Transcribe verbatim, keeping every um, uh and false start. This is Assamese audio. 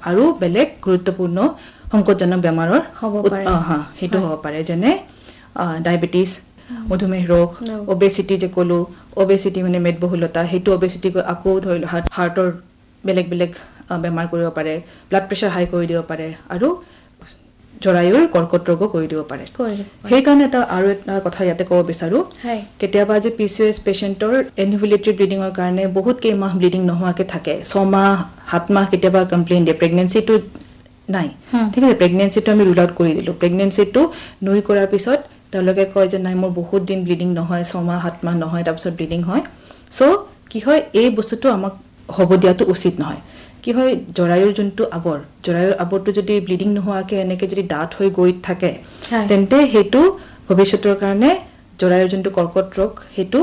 আৰু বেলেগ গুৰুত্বপূৰ্ণ সংকটজনক বেমাৰৰ হ'ব পাৰে হা হেতু হ'ব পাৰে যেনে ডায়াবেটিস মধুমেহ ৰোগ ওবেসিটি যে কলো ওবেসিটি মানে মেদবহুলতা হেতু ওবেসিটি আকৌ ধৰিল হাৰ্টৰ বেলেগ বেলেগ বেমাৰ কৰিব পাৰে ব্লাড প্ৰেছাৰ হাই কৰি দিব পাৰে আৰু জৰায়ুৰ কৰ্কট ৰোগ কৰি দিব পাৰে সেই কাৰণে এটা আৰু এটা কথা ইয়াতে ক'ব বিচাৰো কেতিয়াবা যে পিচিওএছ পেশেন্টৰ ইনভলিউটৰি ব্লিডিংৰ কাৰণে বহুত কেই মাহ ব্লিডিং নোহোৱাকে থাকে ছয় মাহ সাত মাহ কেতিয়াবা কমপ্লেইন দিয়ে প্ৰেগনেন্সিটো নাই ঠিক আছে প্ৰেগনেন্সিটো আমি ৰুল আউট কৰি দিলো প্ৰেগনেন্সিটো নই কৰাৰ পিছত তেওঁলোকে কয় যে নাই মোৰ বহুত দিন ব্লিডিং নহয় ছয় মাহ সাত মাহ নহয় তাৰপিছত ব্লিডিং হয় সো কি হয় এই বস্তুটো আমাক হ'ব দিয়াটো উচিত নহয় কি হয় জৰায়ুৰ যোনটো আবৰ জৰায়ুৰ আবৰটো যদি ব্লিডিং নোহোৱাকে এনেকে যদি ডাঠ হৈ গৈ থাকে তেন্তে হেতু ভৱিষ্যতৰ কাৰণে জৰায়ুৰ যোনটো কৰ্কট ৰোগ হেতু